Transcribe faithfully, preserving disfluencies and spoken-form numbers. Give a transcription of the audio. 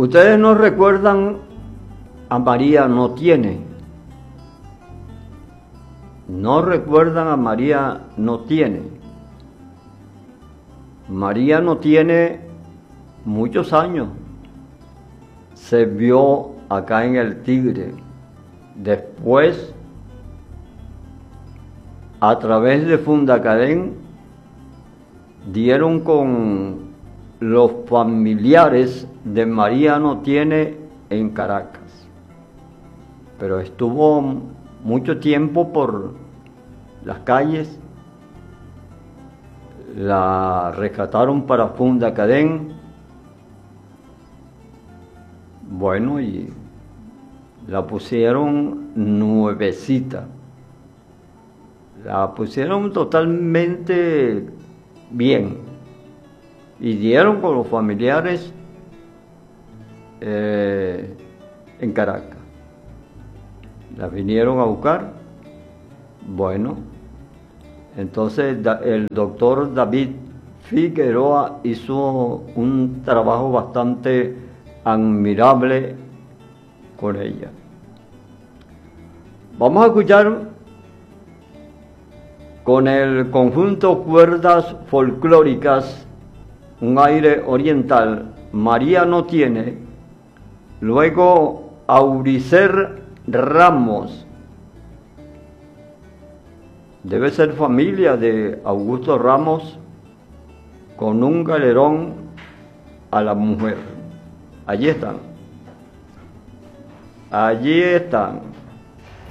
Ustedes no recuerdan a María no tiene. No recuerdan a María no tiene. María no tiene muchos años. Se vio acá en el Tigre. Después, a través de Fundacadén, dieron con los familiares de María no tiene en Caracas. Pero estuvo mucho tiempo por las calles. La rescataron para Fundacadén. Bueno, y la pusieron nuevecita. La pusieron totalmente bien. Y dieron con los familiares eh, en Caracas. La vinieron a buscar. Bueno, entonces el doctor David Figueroa hizo un trabajo bastante admirable con ella. Vamos a escuchar con el conjunto Cuerdas Folclóricas un aire oriental, María no tiene, luego Auricer Ramos, debe ser familia de Augusto Ramos, con un galerón a la mujer. Allí están. Allí están.